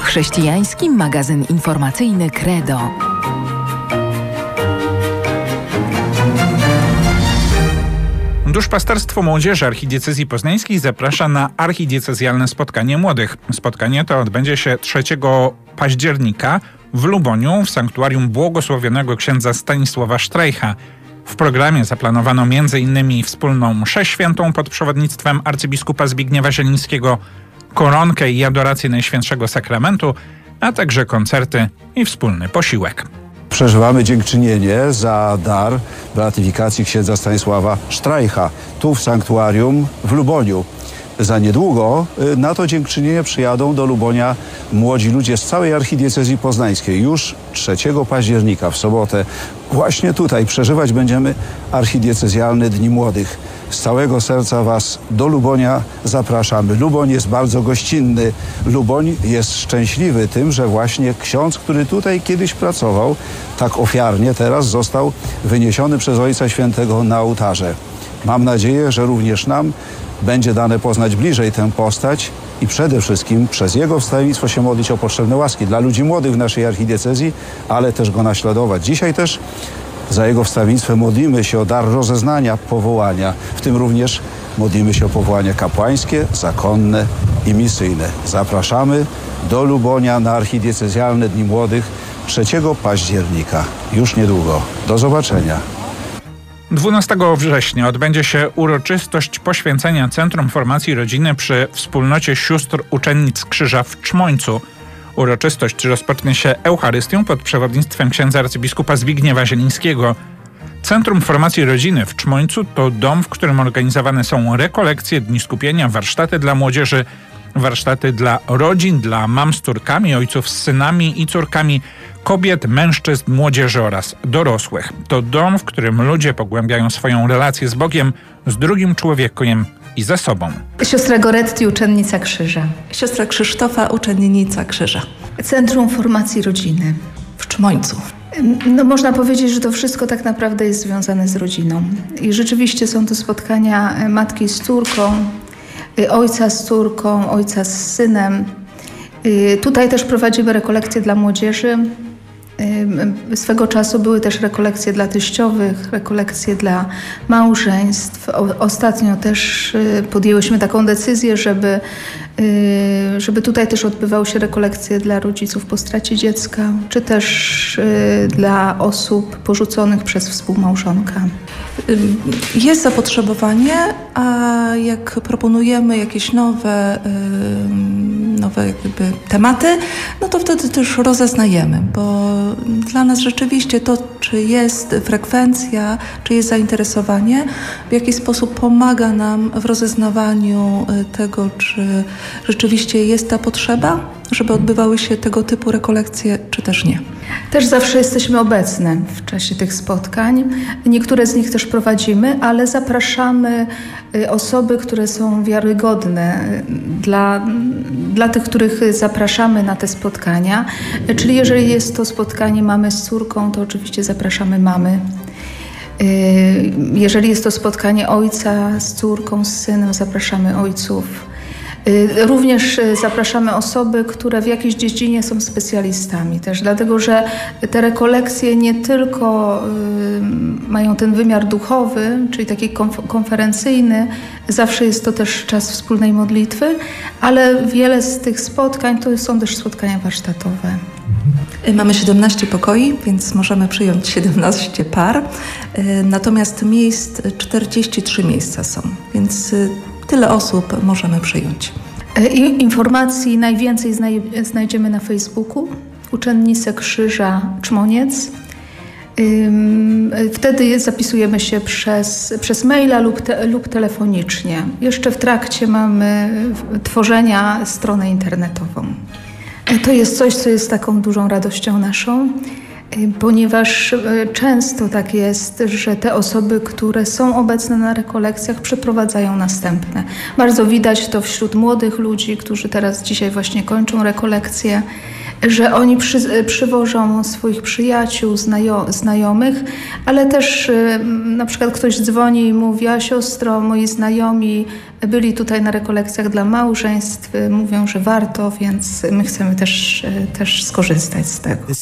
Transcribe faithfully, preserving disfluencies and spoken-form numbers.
Chrześcijański magazyn informacyjny Credo. Duszpasterstwo Młodzieży Archidiecezji Poznańskiej zaprasza na archidiecezjalne spotkanie młodych. Spotkanie to odbędzie się trzeciego października w Luboniu w sanktuarium błogosławionego księdza Stanisława Sztrajcha. W programie zaplanowano między innymi wspólną mszę świętą pod przewodnictwem arcybiskupa Zbigniewa Zielińskiego, koronkę i adorację Najświętszego Sakramentu, a także koncerty i wspólny posiłek. Przeżywamy dziękczynienie za dar beatyfikacji księdza Stanisława Sztrajcha tu w sanktuarium w Luboniu. Za niedługo na to dziękczynienie przyjadą do Lubonia młodzi ludzie z całej archidiecezji poznańskiej. Już trzeciego października w sobotę właśnie tutaj przeżywać będziemy archidiecezjalne Dni Młodych. Z całego serca Was do Lubonia zapraszamy. Luboń jest bardzo gościnny. Luboń jest szczęśliwy tym, że właśnie ksiądz, który tutaj kiedyś pracował, tak ofiarnie teraz został wyniesiony przez Ojca Świętego na ołtarze. Mam nadzieję, że również nam będzie dane poznać bliżej tę postać i przede wszystkim przez jego wstawiennictwo się modlić o potrzebne łaski dla ludzi młodych w naszej archidiecezji, ale też go naśladować. Dzisiaj też za jego wstawiennictwem modlimy się o dar rozeznania powołania, w tym również modlimy się o powołania kapłańskie, zakonne i misyjne. Zapraszamy do Lubonia na archidiecezjalne Dni Młodych trzeciego października. Już niedługo. Do zobaczenia. dwunastego września odbędzie się uroczystość poświęcenia Centrum Formacji Rodziny przy Wspólnocie Sióstr Uczennic Krzyża w Czmońcu. Uroczystość rozpocznie się Eucharystią pod przewodnictwem księdza arcybiskupa Zbigniewa Zielińskiego. Centrum Formacji Rodziny w Czmońcu to dom, w którym organizowane są rekolekcje, dni skupienia, warsztaty dla młodzieży, warsztaty dla rodzin, dla mam z córkami, ojców z synami i córkami, kobiet, mężczyzn, młodzieży oraz dorosłych. To dom, w którym ludzie pogłębiają swoją relację z Bogiem, z drugim człowiekiem i ze sobą. Siostra Goretti, uczennica Krzyża. Siostra Krzysztofa, uczennica Krzyża. Centrum Formacji Rodziny w Czmońcu. No, można powiedzieć, że to wszystko tak naprawdę jest związane z rodziną. I rzeczywiście są to spotkania matki z córką, ojca z córką, ojca z synem. Tutaj też prowadzimy rekolekcje dla młodzieży. Swego czasu były też rekolekcje dla teściowych, rekolekcje dla małżeństw. Ostatnio też podjęłyśmy taką decyzję, żeby, żeby tutaj też odbywały się rekolekcje dla rodziców po stracie dziecka, czy też dla osób porzuconych przez współmałżonka. Jest zapotrzebowanie, a jak proponujemy jakieś nowe, nowe jakby tematy, no to wtedy też rozeznajemy, bo dla nas rzeczywiście to, czy jest frekwencja, czy jest zainteresowanie, w jaki sposób pomaga nam w rozeznawaniu tego, czy rzeczywiście jest ta potrzeba, żeby odbywały się tego typu rekolekcje, czy też nie. Też zawsze jesteśmy obecne w czasie tych spotkań. Niektóre z nich też prowadzimy, ale zapraszamy osoby, które są wiarygodne dla, dla tych, których zapraszamy na te spotkania. Czyli jeżeli jest to spotkanie mamy z córką, to oczywiście zapraszamy mamy. Jeżeli jest to spotkanie ojca z córką, z synem, zapraszamy ojców. Również zapraszamy osoby, które w jakiejś dziedzinie są specjalistami też, dlatego że te rekolekcje nie tylko y, mają ten wymiar duchowy, czyli taki konf- konferencyjny, zawsze jest to też czas wspólnej modlitwy, ale wiele z tych spotkań to są też spotkania warsztatowe. Mamy siedemnaście pokoi, więc możemy przyjąć siedemnaście par, natomiast miejsc czterdzieści trzy miejsca są, więc tyle osób możemy przyjąć. I informacji najwięcej znaj- znajdziemy na Facebooku. Uczennice Krzyża Czmoniec. Wtedy zapisujemy się przez, przez maila lub, te, lub telefonicznie. Jeszcze w trakcie mamy tworzenia stronę internetową. To jest coś, co jest taką dużą radością naszą, ponieważ często tak jest, że te osoby, które są obecne na rekolekcjach, przeprowadzają następne. Bardzo widać to wśród młodych ludzi, którzy teraz dzisiaj właśnie kończą rekolekcje. że oni przy, przywożą swoich przyjaciół, znajo, znajomych, ale też y, na przykład ktoś dzwoni i mówi: a siostro, moi znajomi byli tutaj na rekolekcjach dla małżeństw, y, mówią, że warto, więc my chcemy też, y, też skorzystać z tego.